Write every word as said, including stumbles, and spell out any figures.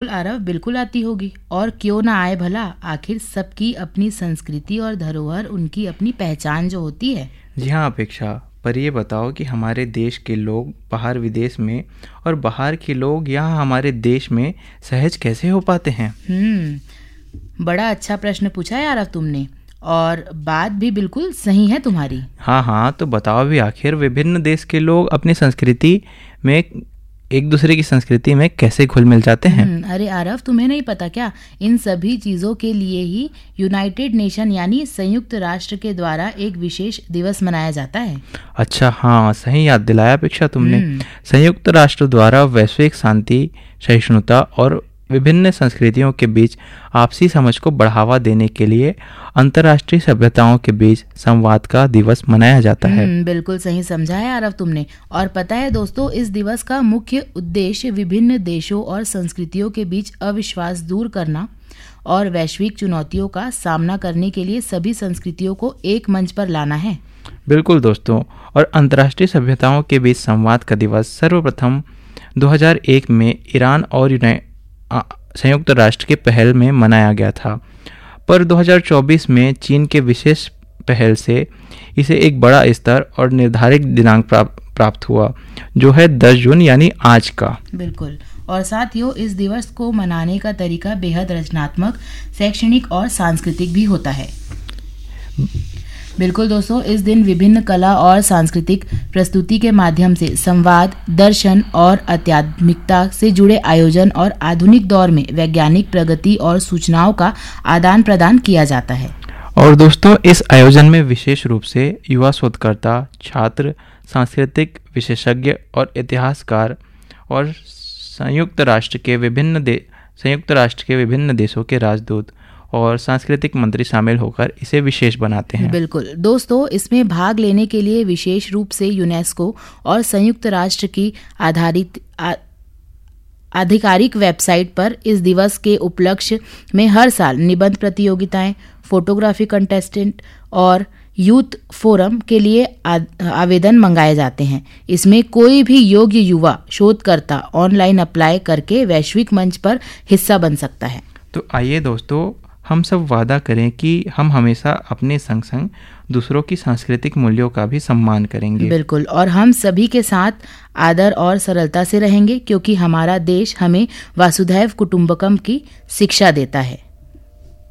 बिल्कुल आरव, बिल्कुल आती होगी, और क्यों ना आए भला। आखिर सबकी अपनी संस्कृति और धरोहर, उनकी अपनी पहचान जो होती है। जी हाँ अपेक्षा, पर ये बताओ कि हमारे देश के लोग बाहर विदेश में और बाहर के लोग यहाँ हमारे देश में सहज कैसे हो पाते हैं? हम्म बड़ा अच्छा प्रश्न पूछा है आरव तुमने, और बात भी बिल्कुल सही है तुम्हारी। हाँ हाँ, तो बताओ भी, आखिर विभिन्न देश के लोग अपनी संस्कृति में एक दूसरे की संस्कृति में कैसे घुल मिल जाते हैं? अरे आरव, तुम्हें नहीं पता क्या? इन सभी चीजों के लिए ही यूनाइटेड नेशन यानी संयुक्त राष्ट्र के द्वारा एक विशेष दिवस मनाया जाता है। अच्छा, हाँ सही याद दिलाया अपेक्षा तुमने। संयुक्त राष्ट्र द्वारा वैश्विक शांति, सहिष्णुता और विभिन्न संस्कृतियों के बीच आपसी समझ को बढ़ावा देने के लिए अंतर्राष्ट्रीय सभ्यताओं के बीच संवाद का दिवस मनाया जाता है। बिल्कुल सही समझा है आरव तुमने। और पता है दोस्तों, इस दिवस का मुख्य उद्देश्य विभिन्न देशों और संस्कृतियों के बीच अविश्वास दूर करना और वैश्विक चुनौतियों का सामना करने के लिए सभी संस्कृतियों को एक मंच पर लाना है। बिल्कुल दोस्तों, और अंतर्राष्ट्रीय सभ्यताओं के बीच संवाद का दिवस सर्वप्रथम दो हज़ार एक में ईरान और संयुक्त राष्ट्र के पहल में मनाया गया था, पर दो हज़ार चौबीस में चीन के विशेष पहल से इसे एक बड़ा स्तर और निर्धारित दिनांक प्राप्त प्राप्त हुआ, जो है दस जून यानी आज का। बिल्कुल, और साथियों, इस दिवस को मनाने का तरीका बेहद रचनात्मक, शैक्षणिक और सांस्कृतिक भी होता है। बिल्कुल दोस्तों, इस दिन विभिन्न कला और सांस्कृतिक प्रस्तुति के माध्यम से संवाद, दर्शन और आध्यात्मिकता से जुड़े आयोजन और आधुनिक दौर में वैज्ञानिक प्रगति और सूचनाओं का आदान प्रदान किया जाता है। और दोस्तों, इस आयोजन में विशेष रूप से युवा शोधकर्ता, छात्र, सांस्कृतिक विशेषज्ञ और इतिहासकार और संयुक्त राष्ट्र के विभिन्न दे संयुक्त राष्ट्र के विभिन्न देशों के राजदूत और सांस्कृतिक मंत्री शामिल होकर इसे विशेष बनाते हैं। बिल्कुल दोस्तों, इसमें भाग लेने के लिए विशेष रूप से यूनेस्को और संयुक्त राष्ट्र की आधारित आ, आधिकारिक वेबसाइट पर इस दिवस के उपलक्ष्य में हर साल निबंध प्रतियोगिताएं, फोटोग्राफी कंटेस्टेंट और यूथ फोरम के लिए आवेदन मंगाए जाते हैं। इसमें कोई भी योग्य युवा शोधकर्ता ऑनलाइन अप्लाई करके वैश्विक मंच पर हिस्सा बन सकता है। तो आइए दोस्तों, हम सब वादा करें कि हम हमेशा अपने संग संग दूसरों की सांस्कृतिक मूल्यों का भी सम्मान करेंगे। बिल्कुल, और हम सभी के साथ आदर और सरलता से रहेंगे, क्योंकि हमारा देश हमें वासुधैव कुटुंबकम की शिक्षा देता है।